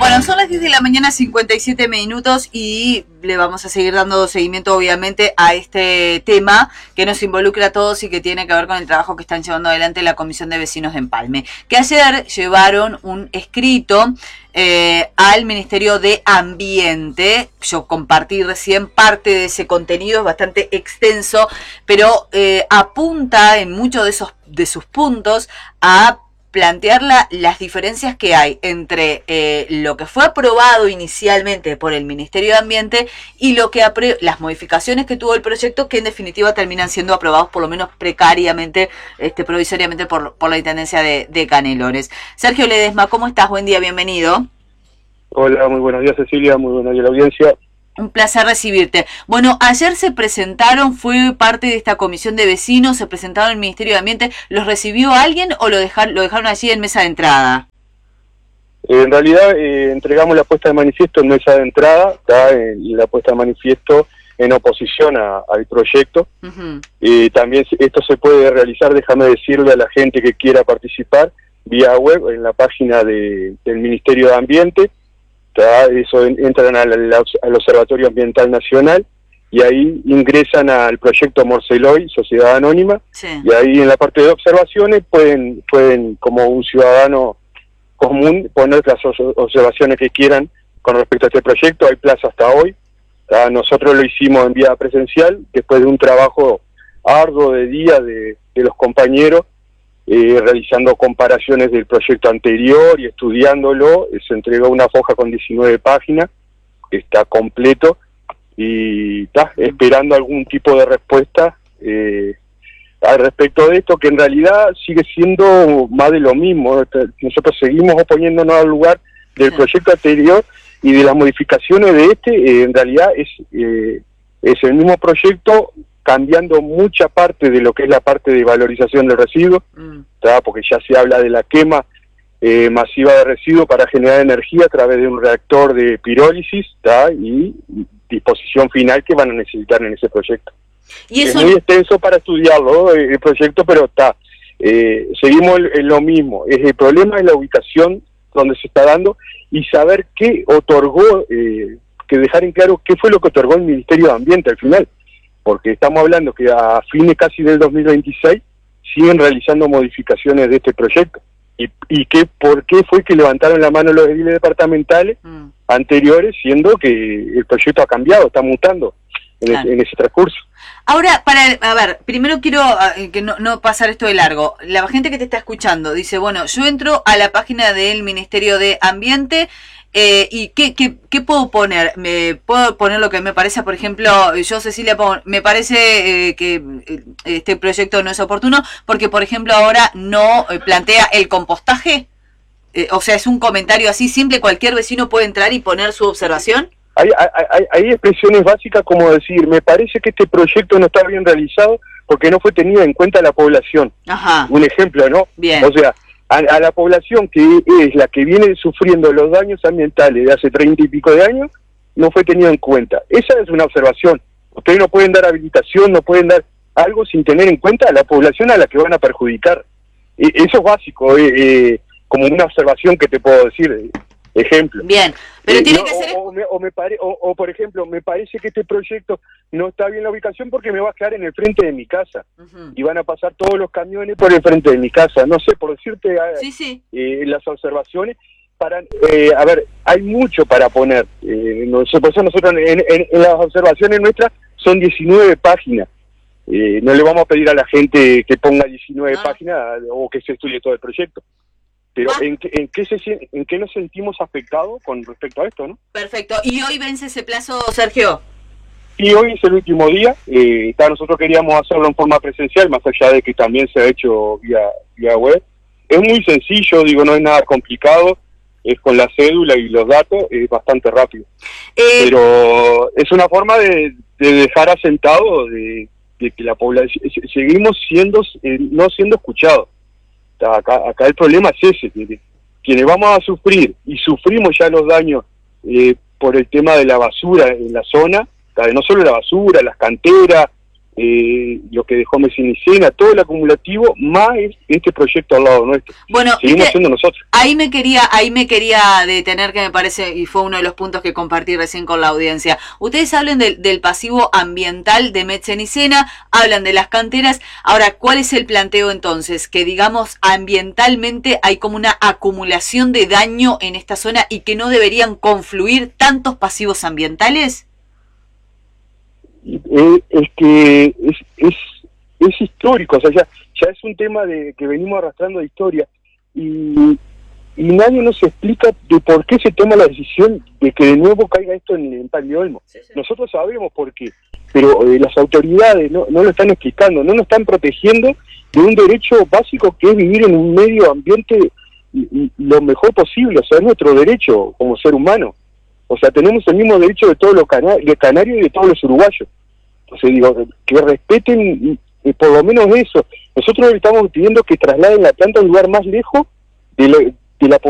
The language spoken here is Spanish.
Bueno, son las 10 de la mañana, 57 minutos, y le vamos a seguir dando seguimiento, obviamente, a este tema que nos involucra a todos y que tiene que ver con el trabajo que están llevando adelante la Comisión de Vecinos de Empalme, que ayer llevaron un escrito al Ministerio de Ambiente. Yo compartí recién parte de ese contenido, es bastante extenso, pero apunta en muchos de sus puntos a plantear las diferencias que hay entre lo que fue aprobado inicialmente por el Ministerio de Ambiente y lo que las modificaciones que tuvo el proyecto, que en definitiva terminan siendo aprobados por lo menos precariamente, provisoriamente por la Intendencia de Canelones. Sergio Ledesma, ¿cómo estás? Buen día, bienvenido. Hola, muy buenos días, Cecilia, muy buenos días a la audiencia. Un placer recibirte. Bueno, ayer se presentaron, fue parte de esta comisión de vecinos, se presentaron en el Ministerio de Ambiente. ¿Los recibió alguien o lo dejaron allí en mesa de entrada? En realidad entregamos la puesta de manifiesto en mesa de entrada, la puesta de manifiesto en oposición al proyecto. También esto se puede realizar, déjame decirle a la gente que quiera participar, vía web en la página del Ministerio de Ambiente. Eso entran al Observatorio Ambiental Nacional y ahí ingresan al proyecto Morceloy, Sociedad Anónima, sí. Y ahí en la parte de observaciones pueden como un ciudadano común poner las observaciones que quieran con respecto a este proyecto. Hay plazo hasta hoy. Nosotros lo hicimos en vía presencial después de un trabajo arduo de días de los compañeros, realizando comparaciones del proyecto anterior y estudiándolo. Se entregó una foja con 19 páginas, que está completo, y está esperando algún tipo de respuesta al respecto de esto, que en realidad sigue siendo más de lo mismo. Nosotros seguimos oponiéndonos al lugar del proyecto anterior y de las modificaciones de en realidad es el mismo proyecto, cambiando mucha parte de lo que es la parte de valorización del residuo, porque ya se habla de la quema masiva de residuos para generar energía a través de un reactor de pirólisis, y disposición final que van a necesitar en ese proyecto. ¿Y eso? Es muy extenso para estudiarlo el proyecto, pero seguimos en lo mismo. El problema es la ubicación donde se está dando y saber qué otorgó, que dejar en claro qué fue lo que otorgó el Ministerio de Ambiente al final, porque estamos hablando que a fines casi del 2026 siguen realizando modificaciones de este proyecto. ¿Y por qué fue que levantaron la mano los ediles departamentales anteriores, siendo que el proyecto ha cambiado, está mutando en ese transcurso? Ahora, primero quiero que no pasar esto de largo. La gente que te está escuchando dice, bueno, yo entro a la página del Ministerio de Ambiente, ¿y qué puedo poner? ¿Me puedo poner lo que me parece? Por ejemplo, yo, Cecilia, me parece que este proyecto no es oportuno porque, por ejemplo, ahora no plantea el compostaje. O sea, es un comentario así simple, cualquier vecino puede entrar y poner su observación. Hay expresiones básicas como decir, me parece que este proyecto no está bien realizado porque no fue tenida en cuenta la población. Ajá. Un ejemplo, ¿no? Bien. O sea, a la población que es la que viene sufriendo los daños ambientales de hace 30 y pico de años, no fue tenido en cuenta. Esa es una observación. Ustedes no pueden dar habilitación, no pueden dar algo sin tener en cuenta a la población a la que van a perjudicar. Eso es básico, como una observación que te puedo decir, ejemplo. Bien, pero tiene que ser... por ejemplo, me parece que este proyecto no está bien la ubicación porque me va a quedar en el frente de mi casa. Y van a pasar todos los camiones por el frente de mi casa. No sé, por decirte las observaciones, hay mucho para poner. Por eso nosotros en las observaciones nuestras son 19 páginas. No le vamos a pedir a la gente que ponga 19 páginas o que se estudie todo el proyecto. Pero ¿en qué nos sentimos afectados con respecto a esto, no? Perfecto. ¿Y hoy vence ese plazo, Sergio? Y hoy es el último día. Nosotros queríamos hacerlo en forma presencial, más allá de que también se ha hecho vía web. Es muy sencillo, no es nada complicado. Es con la cédula y los datos, es bastante rápido. Pero es una forma de dejar asentado de que la población... Seguimos no siendo escuchados. Acá el problema es ese, que quienes vamos a sufrir, y sufrimos ya los daños por el tema de la basura en la zona, no solo la basura, las canteras, lo que dejó Messinicena, todo el acumulativo, más este proyecto al lado nuestro. Bueno, seguimos siendo nosotros. Ahí me quería detener, que me parece, y fue uno de los puntos que compartí recién con la audiencia. Ustedes hablan del pasivo ambiental de Messinicena, hablan de las canteras. Ahora, ¿cuál es el planteo entonces? Que digamos, ambientalmente hay como una acumulación de daño en esta zona y que no deberían confluir tantos pasivos ambientales. Es que es histórico, o sea, ya es un tema que venimos arrastrando de historia y nadie nos explica de por qué se toma la decisión de que de nuevo caiga esto en Pan de Olmo. Sí. Nosotros sabemos por qué, pero las autoridades no lo están explicando, no nos están protegiendo de un derecho básico que es vivir en un medio ambiente lo mejor posible, o sea, es nuestro derecho como ser humano. O sea, tenemos el mismo derecho de todos los canarios y de todos los uruguayos. Entonces digo, que respeten por lo menos eso. Nosotros estamos pidiendo que trasladen la planta a un lugar más lejos de la